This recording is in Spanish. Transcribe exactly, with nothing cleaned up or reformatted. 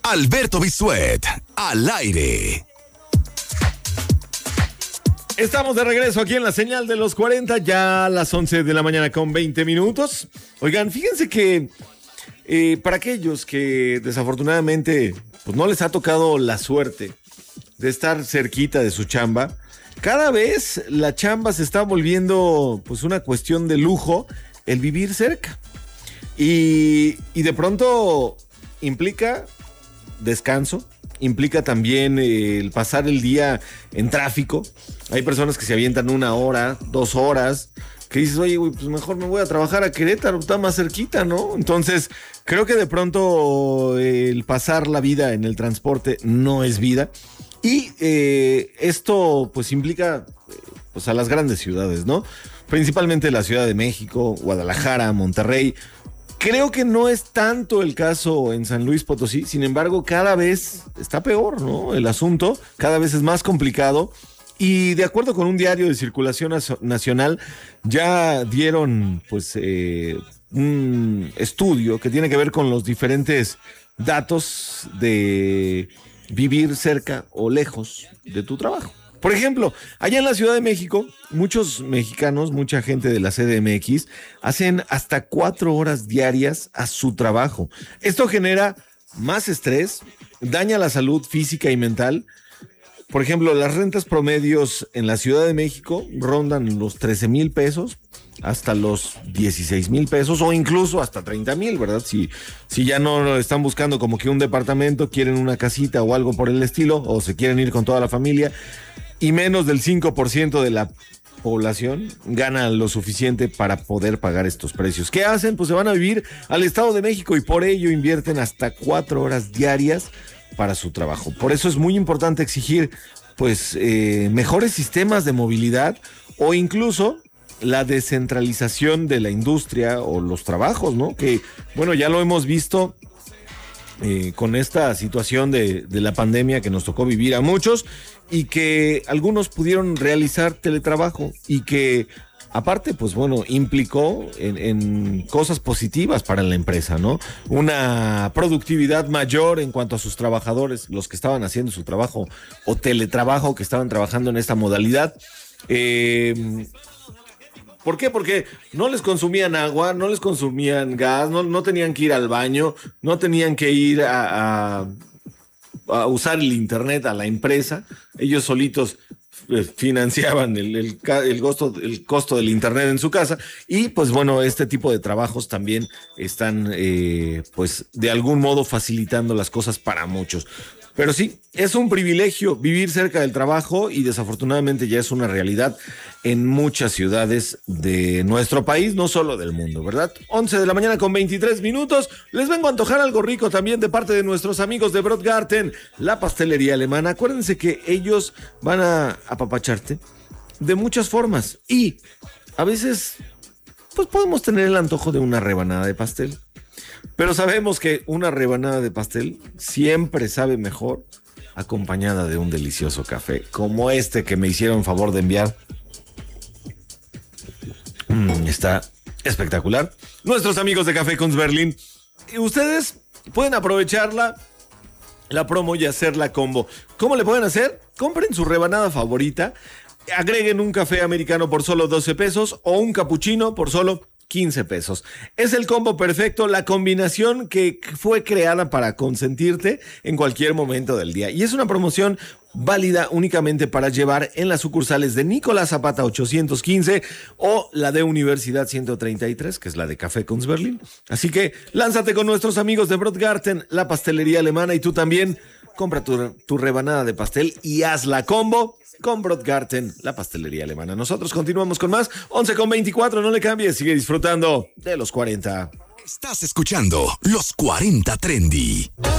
Alberto Bisuet, al aire. Estamos de regreso aquí en la señal de los cuarenta, ya a las once de la mañana con veinte minutos. Oigan, fíjense que eh, para aquellos que desafortunadamente pues no les ha tocado la suerte de estar cerquita de su chamba, cada vez la chamba se está volviendo pues una cuestión de lujo, el vivir cerca. Y, y de pronto implica descanso, implica también eh, el pasar el día en tráfico. Hay personas que se avientan una hora, dos horas, que dices, oye, güey, pues mejor me voy a trabajar a Querétaro, está más cerquita, ¿no? Entonces, creo que de pronto eh, el pasar la vida en el transporte no es vida. Y eh, esto, pues, implica eh, pues, a las grandes ciudades, ¿no? Principalmente la Ciudad de México, Guadalajara, Monterrey. Creo que no es tanto el caso en San Luis Potosí, sin embargo, cada vez está peor, ¿no? El asunto cada vez es más complicado y de acuerdo con un diario de circulación nacional, ya dieron pues eh, un estudio que tiene que ver con los diferentes datos de vivir cerca o lejos de tu trabajo. Por ejemplo, allá en la Ciudad de México, muchos mexicanos, mucha gente de la C D M X, hacen hasta cuatro horas diarias a su trabajo. Esto genera más estrés, daña la salud física y mental. Por ejemplo, las rentas promedios en la Ciudad de México rondan los trece mil pesos hasta los dieciséis mil pesos o incluso hasta treinta mil, ¿verdad? Si, si ya no están buscando como que un departamento, quieren una casita o algo por el estilo, o se quieren ir con toda la familia. Y menos del cinco por ciento de la población gana lo suficiente para poder pagar estos precios. ¿Qué hacen? Pues se van a vivir al Estado de México y por ello invierten hasta cuatro horas diarias para su trabajo. Por eso es muy importante exigir pues eh, mejores sistemas de movilidad o incluso la descentralización de la industria o los trabajos, ¿no? Que bueno, ya lo hemos visto eh, con esta situación de, de la pandemia que nos tocó vivir a muchos y que algunos pudieron realizar teletrabajo y que aparte, pues bueno, implicó en, en cosas positivas para la empresa, ¿no? Una productividad mayor en cuanto a sus trabajadores, los que estaban haciendo su trabajo o teletrabajo, que estaban trabajando en esta modalidad. Eh, ¿Por qué? Porque no les consumían agua, no les consumían gas, no, no tenían que ir al baño, no tenían que ir a... a a usar el internet a la empresa, ellos solitos eh, financiaban el, el, el, costo, el costo del internet en su casa y pues bueno, este tipo de trabajos también están eh, pues de algún modo facilitando las cosas para muchos. Pero sí, es un privilegio vivir cerca del trabajo y desafortunadamente ya es una realidad en muchas ciudades de nuestro país, no solo del mundo, ¿verdad? once de la mañana con veintitrés minutos. Les vengo a antojar algo rico también de parte de nuestros amigos de Brotgarten, la pastelería alemana. Acuérdense que ellos van a apapacharte de muchas formas y a veces pues podemos tener el antojo de una rebanada de pastel. Pero sabemos que una rebanada de pastel siempre sabe mejor acompañada de un delicioso café, como este que me hicieron favor de enviar. Mm, está espectacular. Nuestros amigos de Café Kunzberlin. Y ustedes pueden aprovecharla, la promo y hacer la combo. ¿Cómo le pueden hacer? Compren su rebanada favorita, agreguen un café americano por solo doce pesos o un capuchino por solo quince pesos. Es el combo perfecto, la combinación que fue creada para consentirte en cualquier momento del día. Y es una promoción válida únicamente para llevar en las sucursales de Nicolás Zapata ochocientos quince o la de Universidad ciento treinta y tres, que es la de Café Kunzberlin. Así que lánzate con nuestros amigos de Brotgarten, la pastelería alemana, y tú también compra tu, tu rebanada de pastel y haz la combo con Brotgarten, la pastelería alemana. Nosotros continuamos con más. once con veinticuatro, no le cambies, sigue disfrutando de los cuarenta. Estás escuchando Los cuarenta Trendy.